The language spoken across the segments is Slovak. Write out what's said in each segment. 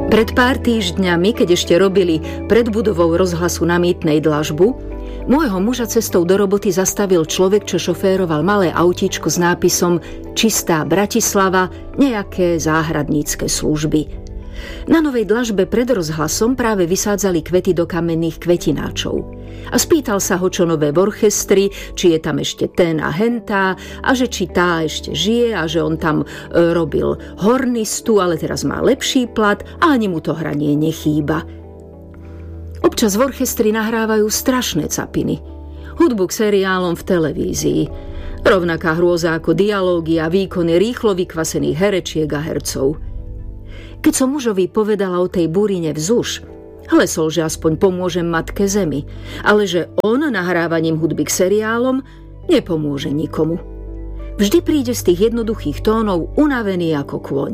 Pred pár týždňami, keď ešte robili pred budovou rozhlasu na Mýtnej dlažbu, môjho muža cestou do roboty zastavil človek, čo šoféroval malé autíčko s nápisom Čistá Bratislava, nejaké záhradnícke služby. Na novej dlažbe pred rozhlasom práve vysádzali kvety do kamenných kvetináčov. A spýtal sa ho, čo nové v orchestri, či je tam ešte ten a hentá, a že či tá ešte žije a že on tam robil hornistu, ale teraz má lepší plat a ani mu to hranie nechýba. Občas v orchestri nahrávajú strašné capiny. Hudbu k seriálom v televízii. Rovnaká hrôza ako dialógy a výkony rýchlo vykvasených herečiek a hercov. Keď som mužovi povedala o tej burine vzduš, hlesol, že aspoň pomôžem matke zemi, ale že on nahrávaním hudby k seriálom nepomôže nikomu. Vždy príde z tých jednoduchých tónov unavený ako kôň.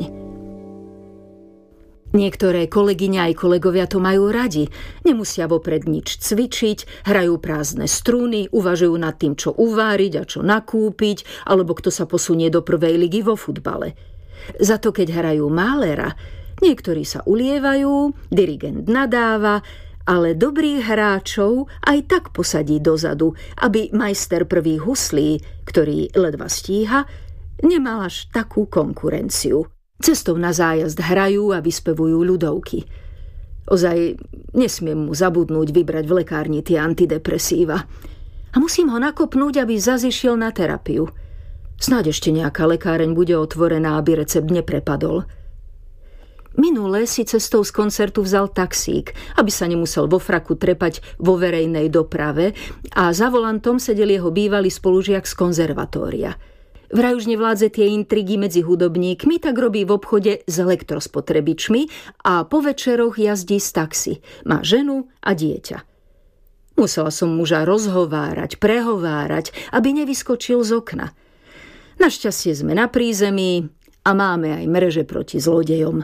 Niektoré kolegyne aj kolegovia to majú radi. Nemusia vopred nič cvičiť, hrajú prázdne struny, uvažujú nad tým, čo uváriť a čo nakúpiť, alebo kto sa posunie do prvej ligy vo futbale. Za to, keď hrajú Mahlera, niektorí sa ulievajú, dirigent nadáva, ale dobrých hráčov aj tak posadí dozadu, aby majster prvých huslí, ktorý ledva stíha, nemal až takú konkurenciu. Cestou na zájazd hrajú a vyspevujú ľudovky. Ozaj nesmiem mu zabudnúť vybrať v lekárni tie antidepresíva. A musím ho nakopnúť, aby zas išiel na terapiu. Snáď ešte nejaká lekáreň bude otvorená, aby recept neprepadol. Minule si cestou z koncertu vzal taxík, aby sa nemusel vo fraku trepať vo verejnej doprave, a za volantom sedel jeho bývalý spolužiak z konzervatória. Vraj už nevládze tie intrigy medzi hudobníkmi, tak robí v obchode s elektrospotrebičmi a po večeroch jazdí z taxi. Má ženu a dieťa. Musela som muža rozhovárať, prehovárať, aby nevyskočil z okna. Našťastie sme na prízemí a máme aj mreže proti zlodejom.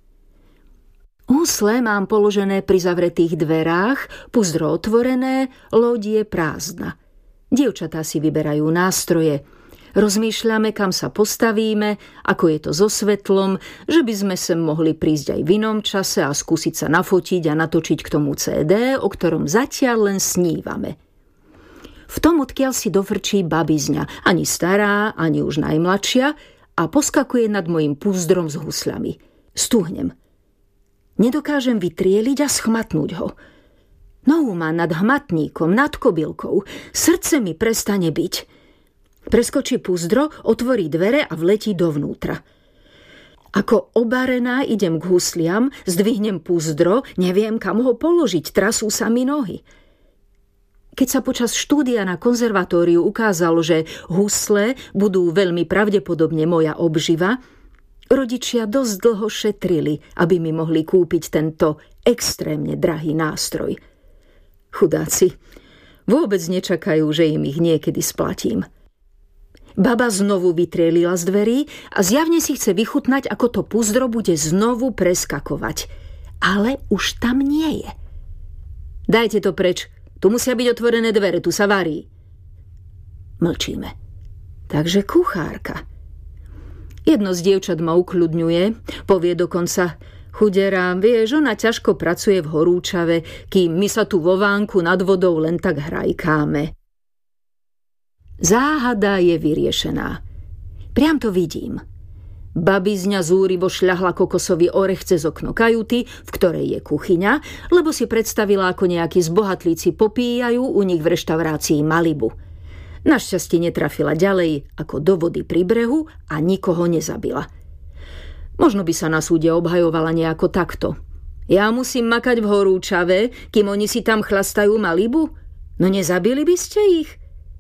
Husle mám položené pri zavretých dverách, puzdro otvorené, loď je prázdna. Dievčatá si vyberajú nástroje. Rozmýšľame, kam sa postavíme, ako je to so svetlom, že by sme sem mohli prísť aj v inom čase a skúsiť sa nafotiť a natočiť k tomu CD, o ktorom zatiaľ len snívame. V tom, odkiaľ si dofrčí babizňa, ani stará, ani už najmladšia, a poskakuje nad mojím púzdrom s husľami. Stuhnem. Nedokážem vytrieliť a schmatnúť ho. Nohu má nad hmatníkom, nad kobylkou. Srdce mi prestane byť. Preskočí púzdro, otvorí dvere a vletí dovnútra. Ako obarená idem k husliam, zdvihnem púzdro, neviem, kam ho položiť, trasú sa mi nohy. Keď sa počas štúdia na konzervatóriu ukázalo, že husle budú veľmi pravdepodobne moja obživa, rodičia dosť dlho šetrili, aby mi mohli kúpiť tento extrémne drahý nástroj. Chudáci, vôbec nečakajú, že im ich niekedy splatím. Baba znovu vytrielila z dverí a zjavne si chce vychutnať, ako to púzdro bude znovu preskakovať. Ale už tam nie je. Dajte to preč. Tu musia byť otvorené dvere, tu sa varí. Mlčíme. Takže kuchárka. Jedno z dievčat ma ukľudňuje, povie dokonca: chudera, vieš, ona ťažko pracuje v horúčave, kým my sa tu vo vánku nad vodou len tak hrajkáme. Záhada je vyriešená. Priam to vidím. Babizňa zúrivo šľahla kokosový orech cez okno kajuty, v ktorej je kuchyňa, lebo si predstavila, ako nejakí zbohatlíci popíjajú u nich v reštaurácii Malibu. Našťastie netrafila ďalej ako do vody pri brehu a nikoho nezabila. Možno by sa na súde obhajovala nejako takto. Ja musím makať v horúčave, kým oni si tam chlastajú Malibu? No nezabili by ste ich?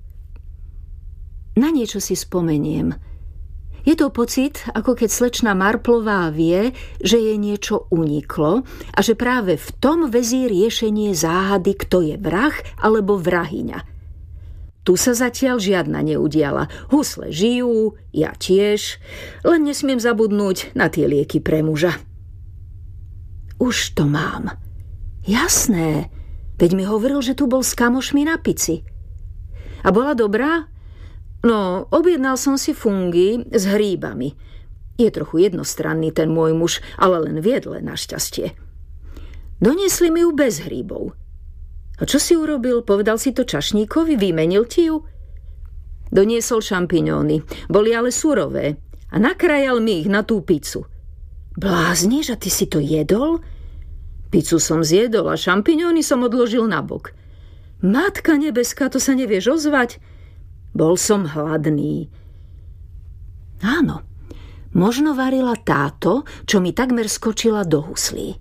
Na niečo si spomeniem. Je to pocit, ako keď slečna Marplová vie, že jej niečo uniklo a že práve v tom väzí riešenie záhady, kto je vrah alebo vrahyňa. Tu sa zatiaľ žiadna neudiala. Husle žijú, ja tiež, len nesmiem zabudnúť na tie lieky pre muža. Už to mám. Jasné, veď mi hovoril, že tu bol s kamošmi na pici. A bola dobrá? No, objednal som si fungy s hríbami. Je trochu jednostranný ten môj muž, ale len v jedle našťastie. Doniesli mi ju bez hríbov. A čo si urobil? Povedal si to čašníkovi? Vymenil ti ju? Doniesol šampiňóny. Boli ale surové. A nakrajal mi ich na tú pizzu. Blázniš, a ty si to jedol? Pizzu som zjedol a šampiňóny som odložil nabok. Matka nebeská, to sa nevieš ozvať? Bol som hladný. Áno, možno varila táto, čo mi takmer skočila do huslí.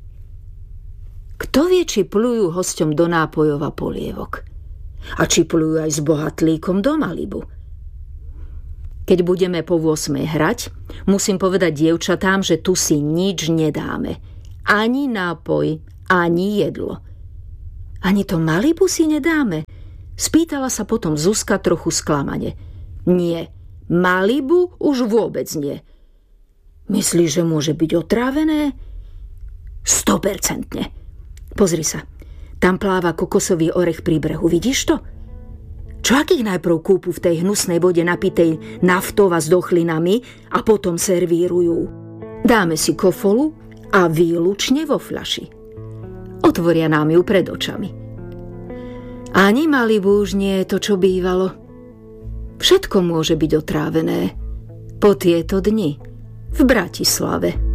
Kto vie, či plujú hosťom do nápojov a polievok? A či plujú aj s bohatlíkom do Malibu? Keď budeme po 8 hrať, musím povedať dievčatám, že tu si nič nedáme. Ani nápoj, ani jedlo. Ani to Malibu si nedáme? Spýtala sa potom Zuzka trochu sklamane. Nie, Malibu už vôbec nie. Myslíš, že môže byť otrávené? 100%. Pozri sa, tam pláva kokosový orech pri brehu, vidíš to? Čo ak ich najprv kúpu v tej hnusnej vode napitej naftou a s dochlinami a potom servírujú? Dáme si kofolu a výlučne vo fľaši. Otvoria nám ju pred očami. Ani Malibu už nie je to, čo bývalo. Všetko môže byť otrávené po tieto dni v Bratislave.